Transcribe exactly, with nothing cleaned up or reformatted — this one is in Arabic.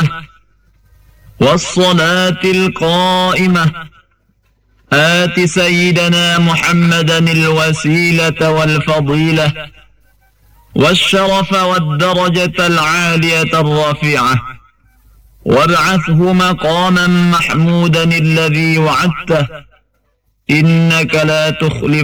الدائمة والصلاة القائمة آت سيدنا محمدا الوسيلة والفضيلة والشرف والدرجة العالية الرفيعة وابعثه مقاما محمودا الذي وعدته إنك لا تخلف